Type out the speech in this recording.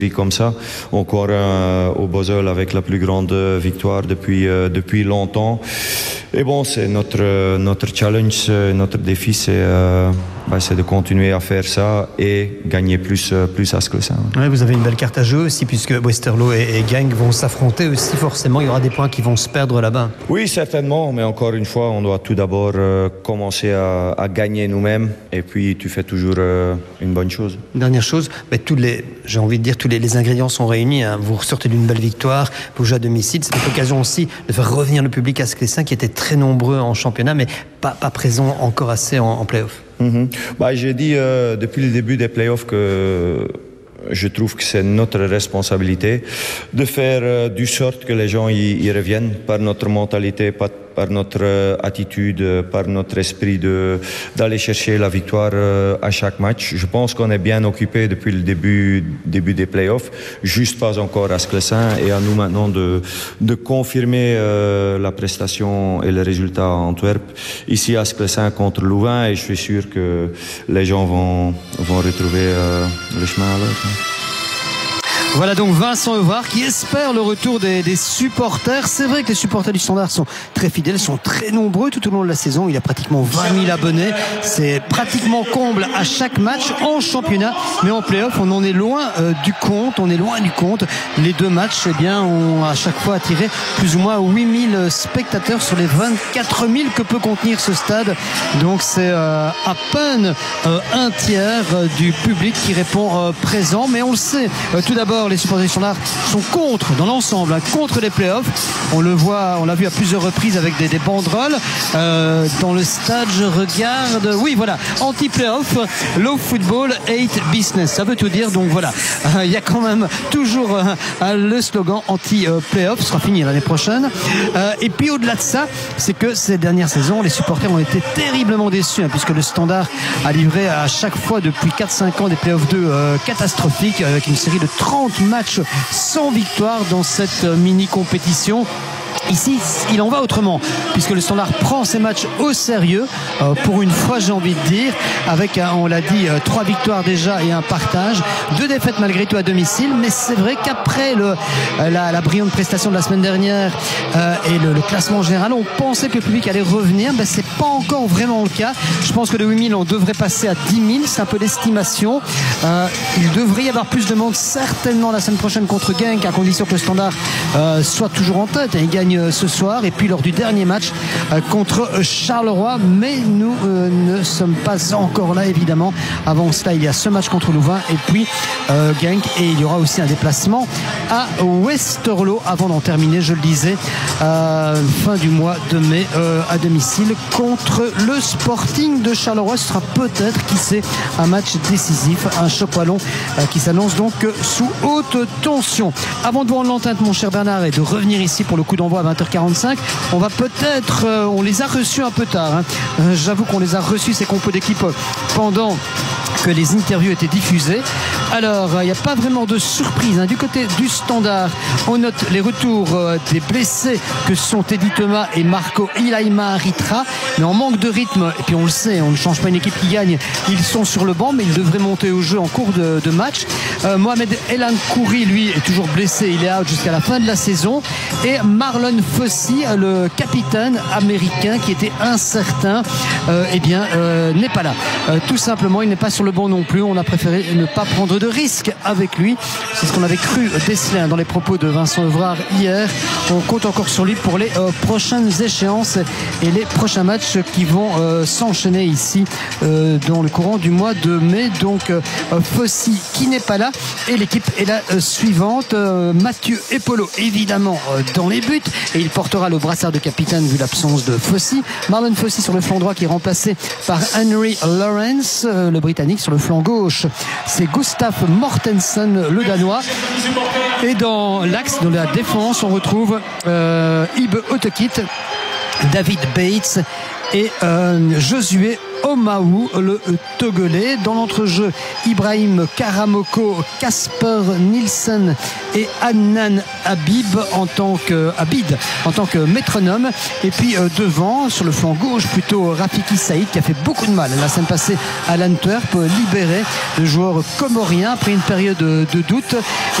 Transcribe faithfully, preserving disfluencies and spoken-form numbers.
Comme ça, encore euh, au Basel avec la plus grande victoire depuis, euh, depuis longtemps. Et bon, c'est notre, notre challenge, notre défi, c'est euh, bah, c'est de continuer à faire ça et gagner plus, plus à Sclessin. Ouais, vous avez une belle carte à jouer aussi, puisque Westerlo et, et Genk vont s'affronter aussi. Forcément, il y aura des points qui vont se perdre là-bas. Oui, certainement, mais encore une fois, on doit tout d'abord euh, commencer à, à gagner nous-mêmes, et puis tu fais toujours euh, une bonne chose. Dernière chose, bah, tous les, j'ai envie de dire, tous les, les ingrédients sont réunis. Hein. Vous ressortez d'une belle victoire, vous jouez à domicile. C'est l'occasion aussi de faire revenir le public à Sclessin, qui était très nombreux en championnat, mais pas, pas présent encore assez en, en play-off. Mm-hmm. Bah, j'ai dit euh, depuis le début des play-offs que je trouve que c'est notre responsabilité de faire euh, du sorte que les gens y, y reviennent par notre mentalité, par, par notre euh, attitude, par notre esprit de, d'aller chercher la victoire euh, à chaque match. Je pense qu'on est bien occupé depuis le début, début des play-offs, juste pas encore à Sclessin, et à nous maintenant de, de confirmer euh, la prestation et le résultat à Antwerp, ici à Sclessin contre Louvain, et je suis sûr que les gens vont, vont retrouver euh, le chemin à l'heure. Voilà donc Vincent Evrard qui espère le retour des, des supporters. C'est vrai que les supporters du Standard sont très fidèles, sont très nombreux tout au long de la saison. Il y a pratiquement vingt mille abonnés. C'est pratiquement comble à chaque match en championnat. Mais en play-off, on en est loin euh, du compte. On est loin du compte. Les deux matchs, eh bien, ont à chaque fois attiré plus ou moins huit mille spectateurs sur les vingt-quatre mille que peut contenir ce stade. Donc c'est euh, à peine euh, un tiers euh, du public qui répond euh, présent. Mais on le sait, euh, tout d'abord, les supporters du Standard sont contre, dans l'ensemble, hein, contre les playoffs. On le voit, on l'a vu à plusieurs reprises avec des, des banderoles euh, dans le stade. Je regarde, oui, voilà, anti-playoff, low football, hate business. Ça veut tout dire. Donc voilà, il euh, y a quand même toujours euh, le slogan anti-playoff. Ce sera fini l'année prochaine. Euh, et puis au-delà de ça, c'est que ces dernières saisons, les supporters ont été terriblement déçus, hein, puisque le Standard a livré à chaque fois depuis quatre cinq ans des playoffs deux euh, catastrophiques, avec une série de trente matchs sans victoire dans cette mini-compétition. Ici, il en va autrement, puisque le Standard prend ses matchs au sérieux, euh, pour une fois, j'ai envie de dire, avec, euh, on l'a dit, euh, trois victoires déjà et un partage, deux défaites malgré tout à domicile, mais c'est vrai qu'après le, euh, la, la brillante prestation de la semaine dernière euh, et le, le classement général, on pensait que le public allait revenir, mais c'est pas encore vraiment le cas. Je pense que de huit mille, on devrait passer à dix mille, c'est un peu l'estimation. Euh, il devrait y avoir plus de monde certainement la semaine prochaine contre Genk, à condition que le Standard euh, soit toujours en tête, et il gagne ce soir, et puis lors du dernier match euh, contre Charleroi, mais nous euh, ne sommes pas encore là évidemment. Avant cela, il y a ce match contre Louvain et puis euh, Genk, et il y aura aussi un déplacement à Westerlo avant d'en terminer, je le disais, euh, fin du mois de mai euh, à domicile contre le Sporting de Charleroi. Ce sera peut-être, qui sait, un match décisif, un choc wallon euh, qui s'annonce donc sous haute tension. Avant de vous rendre l'antenne, mon cher Bernard, et de revenir ici pour le coup d'envoi à vingt heures quarante-cinq, on va peut-être, euh, on les a reçus un peu tard, hein. euh, j'avoue qu'on les a reçus, ces compos d'équipe, pendant que les interviews étaient diffusées. Alors, il euh, n'y a pas vraiment de surprise, hein. Du côté du Standard, on note les retours euh, des blessés que sont Teddy Thomas et Marco Ilaima Ritra, mais en manque de rythme, et puis on le sait, on ne change pas une équipe qui gagne, ils sont sur le banc, mais ils devraient monter au jeu en cours de, de match. euh, Mohamed Elan Kouri, lui, est toujours blessé, il est out jusqu'à la fin de la saison, et Marlon Fossey, le capitaine américain qui était incertain, euh, eh bien euh, n'est pas là, euh, tout simplement. Il n'est pas sur le banc non plus, on a préféré ne pas prendre de risques avec lui. C'est ce qu'on avait cru déceler, hein, dans les propos de Vincent Evrard hier. On compte encore sur lui pour les euh, prochaines échéances et les prochains matchs qui vont euh, s'enchaîner ici euh, dans le courant du mois de mai. Donc euh, Fossey qui n'est pas là, et l'équipe est la euh, suivante. euh, Mathieu Epolo évidemment euh, dans les buts, et il portera le brassard de capitaine vu l'absence de Fossey. Marlon Fossey sur le flanc droit, qui est remplacé par Henry Lawrence, euh, le Britannique. Sur le flanc gauche, c'est Gustav Mortensen, le Danois. Et dans l'axe de la défense, on retrouve euh, Ibe Otekit, David Bates et euh, Josué Omaou, le Togolais. Dans l'entrejeu, Ibrahim Karamoko, Kasper Nielsen et Adnan Habib en tant que Abid en tant que métronome. Et puis euh, devant, sur le flanc gauche, plutôt Rafiki Saïd qui a fait beaucoup de mal la semaine passée à l'Antwerp, libéré, le joueur comorien après une période de doute.